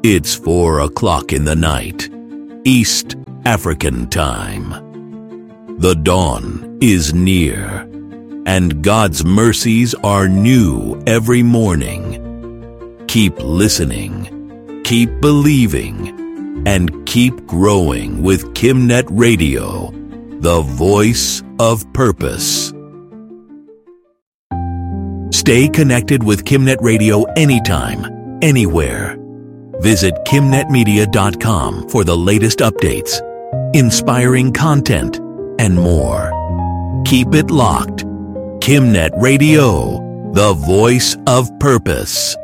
It's 4 o'clock in the night, East African time. The dawn is near, and God's mercies are new every morning. Keep listening, keep believing, and keep growing with KimNet Radio, the voice of purpose. Stay connected with KimNet Radio anytime, anywhere. Visit KimNetMedia.com for the latest updates, inspiring content, and more. Keep it locked. KimNet Radio, the voice of purpose.